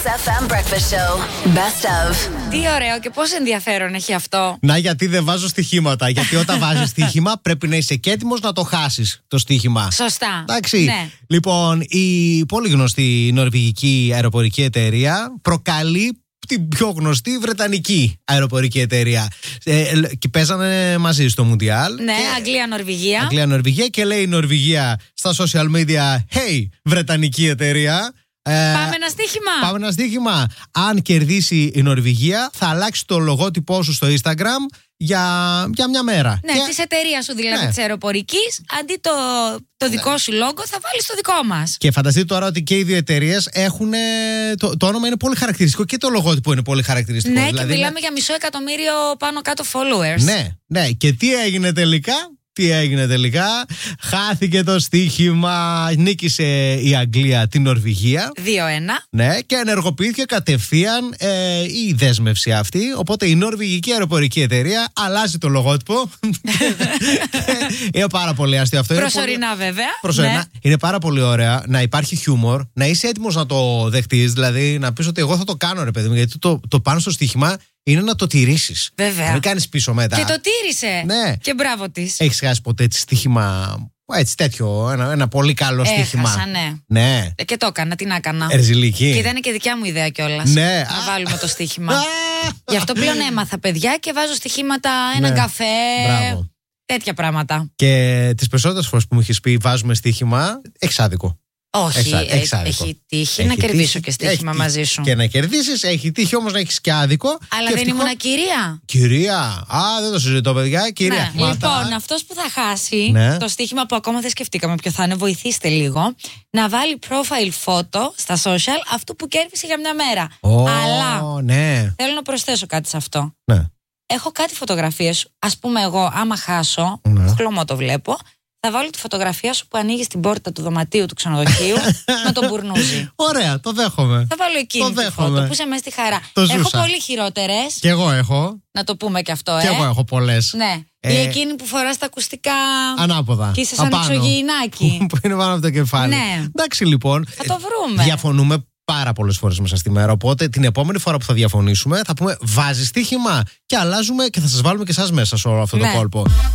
FM Breakfast Show. Best of. Τι ωραίο και πόσο ενδιαφέρον έχει αυτό. Να, γιατί δεν βάζω στοιχήματα. Γιατί όταν βάζεις στοίχημα πρέπει να είσαι και έτοιμος να το χάσεις το στοίχημα. Σωστά. Εντάξει. Ναι. Λοιπόν, η πολύ γνωστή νορβηγική αεροπορική εταιρεία προκαλεί την πιο γνωστή βρετανική αεροπορική εταιρεία. Και παίζανε μαζί στο Μουντιάλ. Ναι, Αγγλία-Νορβηγία. Αγγλία-Νορβηγία και λέει η Νορβηγία στα social media: Hey, βρετανική εταιρεία. Πάμε ένα στοίχημα. Πάμε ένα στοίχημα. Αν κερδίσει η Νορβηγία, θα αλλάξει το λογότυπό σου στο Instagram για μια μέρα. Ναι, της εταιρείας σου δηλαδή, ναι, της αεροπορικής, αντί το δικό σου λόγο θα βάλεις το δικό μας. Και φανταστείτε τώρα ότι και οι δύο εταιρείες έχουν. Το όνομα είναι πολύ χαρακτηριστικό και το λογότυπο είναι πολύ χαρακτηριστικό. Ναι, δηλαδή, και μιλάμε για 500.000 πάνω κάτω followers. Ναι. Και τι έγινε τελικά? Χάθηκε το στοίχημα. Νίκησε η Αγγλία την Νορβηγία 2-1. Ναι, και ενεργοποιήθηκε κατευθείαν η δέσμευση αυτή. Οπότε η νορβηγική αεροπορική εταιρεία αλλάζει το λογότυπο. Είναι πάρα πολύ αστείο αυτό. Προσωρινά βέβαια. Προσωρινά. Ναι. Είναι πάρα πολύ ωραία να υπάρχει χιούμορ, να είσαι έτοιμος να το δεχτείς. Δηλαδή να πεις ότι εγώ θα το κάνω, ρε παιδί μου, γιατί το πάνω στο στοίχημα είναι να το τηρήσεις. Βέβαια. Να μην κάνεις πίσω μετά. Και το τήρησε. Ναι. Και μπράβο της. Έχεις χάσει ποτέ έτσι στοίχημα? Έτσι τέτοιο, ένα πολύ καλό στοίχημα. Έχασα, ναι. Ναι. Και το έκανα, τι να έκανα. Ερζηλική. Και ήταν και δικιά μου ιδέα κιόλας. Ναι. Να βάλουμε το στοίχημα. Γι' αυτό πλέον έμαθα, παιδιά, και βάζω στοιχήματα, έναν καφέ. Μπράβο. Τέτοια πράγματα. Και τις περισσότερες φορές που μου έχεις πει βάζουμε στοίχημα, έχεις άδικο. Όχι, έχει τύχει να κερδίσω και στοίχημα μαζί σου. Και να κερδίσεις, έχει τύχει όμως να έχεις και άδικο. Αλλά και δεν ήμουν κυρία. Κυρία. Α, δεν το συζητώ, παιδιά. Κυρία. Ναι. Λοιπόν, αυτός που θα χάσει το στοίχημα που ακόμα δεν σκεφτήκαμε ποιο θα είναι, βοηθήστε λίγο, να βάλει profile photo στα social αυτού που κέρδισε για μια μέρα. Αλλά ναι. θέλω να προσθέσω κάτι σε αυτό. Ναι. Έχω κάτι φωτογραφίες. Ας πούμε, εγώ, άμα χάσω, χλωμό το βλέπω. Θα βάλω τη φωτογραφία σου που ανοίγει την πόρτα του δωματίου του ξενοδοχείου με τον μπουρνούζι. Ωραία, το δέχομαι. Θα βάλω εκείνη τη φώτο που είσαι μέσα στη χαρά. Έχω πολύ χειρότερες. Κι εγώ έχω. Να το πούμε και αυτό, Κι εγώ έχω πολλές. Ναι. Ή εκείνη που φοράς τα ακουστικά ανάποδα. Και είσαι σαν εξωγηινάκι. Που είναι πάνω από το κεφάλι. Ναι. Εντάξει, λοιπόν. Θα το βρούμε. Διαφωνούμε πάρα πολλές φορές μέσα στη μέρα. Οπότε την επόμενη φορά που θα διαφωνήσουμε θα πούμε: βάζεις στοίχημα, και αλλάζουμε και θα σας βάλουμε και εσάς μέσα σε όλο αυτό το κόλπο.